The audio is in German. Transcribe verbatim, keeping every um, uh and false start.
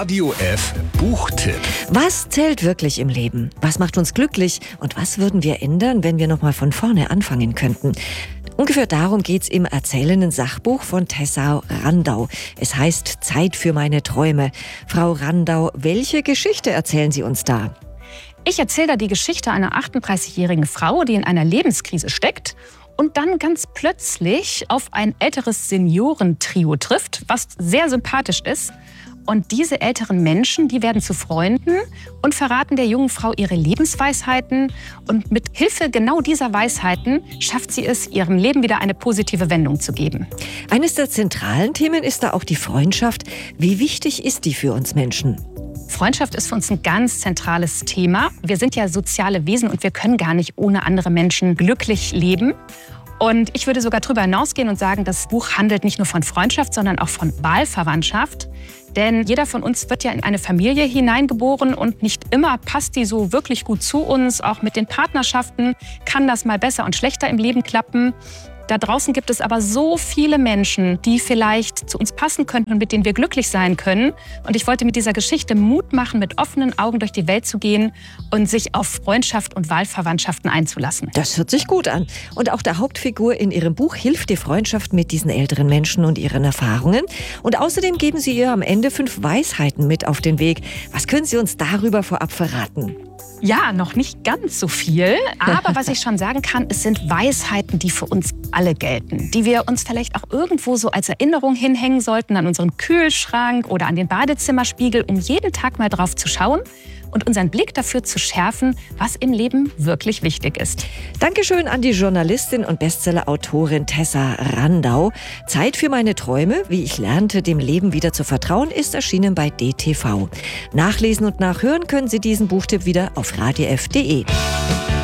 Radio F Buchtipp. Was zählt wirklich im Leben? Was macht uns glücklich? Und was würden wir ändern, wenn wir nochmal von vorne anfangen könnten? Ungefähr darum geht's im erzählenden Sachbuch von Tessa Randau. Es heißt Zeit für meine Träume. Frau Randau, welche Geschichte erzählen Sie uns da? Ich erzähle da die Geschichte einer achtunddreißigjährigen Frau, die in einer Lebenskrise steckt und dann ganz plötzlich auf ein älteres Seniorentrio trifft, was sehr sympathisch ist. Und diese älteren Menschen, die werden zu Freunden und verraten der jungen Frau ihre Lebensweisheiten. Und mit Hilfe genau dieser Weisheiten schafft sie es, ihrem Leben wieder eine positive Wendung zu geben. Eines der zentralen Themen ist da auch die Freundschaft. Wie wichtig ist die für uns Menschen? Freundschaft ist für uns ein ganz zentrales Thema. Wir sind ja soziale Wesen und wir können gar nicht ohne andere Menschen glücklich leben. Und ich würde sogar darüber hinausgehen und sagen, das Buch handelt nicht nur von Freundschaft, sondern auch von Wahlverwandtschaft. Denn jeder von uns wird ja in eine Familie hineingeboren und nicht immer passt die so wirklich gut zu uns. Auch mit den Partnerschaften kann das mal besser und schlechter im Leben klappen. Da draußen gibt es aber so viele Menschen, die vielleicht zu uns passen könnten und mit denen wir glücklich sein können. Und ich wollte mit dieser Geschichte Mut machen, mit offenen Augen durch die Welt zu gehen und sich auf Freundschaft und Wahlverwandtschaften einzulassen. Das hört sich gut an. Und auch der Hauptfigur in ihrem Buch hilft die Freundschaft mit diesen älteren Menschen und ihren Erfahrungen. Und außerdem geben Sie ihr am Ende fünf Weisheiten mit auf den Weg. Was können Sie uns darüber vorab verraten? Ja, noch nicht ganz so viel. Aber was ich schon sagen kann, es sind Weisheiten, die für uns alle gelten. Die wir uns vielleicht auch irgendwo so als Erinnerung hinhängen sollten an unseren Kühlschrank oder an den Badezimmerspiegel, um jeden Tag mal drauf zu schauen und unseren Blick dafür zu schärfen, was im Leben wirklich wichtig ist. Dankeschön an die Journalistin und Bestseller-Autorin Tessa Randau. Zeit für meine Träume, wie ich lernte, dem Leben wieder zu vertrauen, ist erschienen bei D T V. Nachlesen und nachhören können Sie diesen Buchtipp wieder auf radio f punkt de.